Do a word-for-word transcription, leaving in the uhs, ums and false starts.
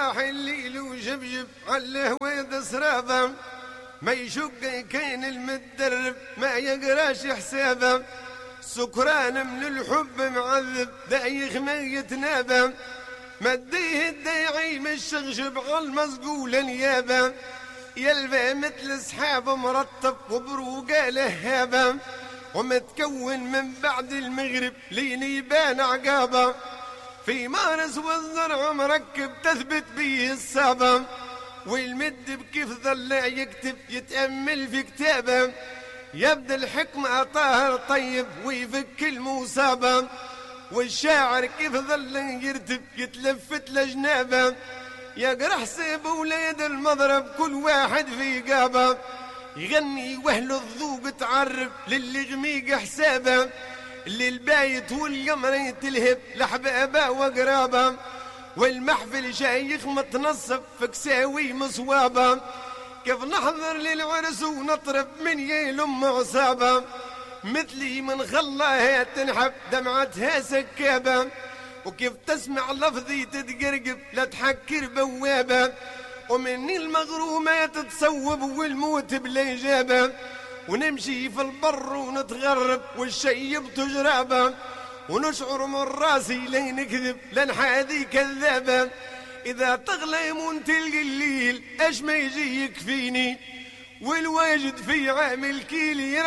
صباح الليل وجبجب على هويد سرابه، ما يشق كين المدرب ما يقراش حسابه، سكران من الحب معذب دايخ ما يتنابه، مديه الداعي من الشغشب على المسقول نيابه، يلبى مثل سحاب مرتب وبروقه لهابه، ومتكون من بعد المغرب لين يبان عقابه، في مارس والزرع مركب تثبت بيه السابه، والمد بكيف ظل يكتب يتأمل في كتابه، يبدأ الحكمة طاهر طيب ويفك المصابة، والشاعر كيف ظل يرتب يتلفت لجنابه، يقرا حساب ولاد المضرب كل واحد في قابه، يغني وهل الذوق تعرف للي غميق حسابه، اللي البايت والقمر يتلهب لحبابه وقرابه، والمحفل شيخ متنصف في كساوي مصوابه، كيف نحضر للعرس ونطرب من يلم عصابه، مثلي من خلاها تنحب دمعتها سكابه، وكيف تسمع لفظي تتقرقب لا تحكر بوابه، ومني المغرومة تتصوب والموت بلا إجابة، ونمشي في البر ونتغرب والشيب تجرابه، ونشعر من راسي لين نكذب لن حاذي كذابه، إذا تغلى يمون تلقي الليل أش ما يجي يكفيني، والواجد في عامل كيلي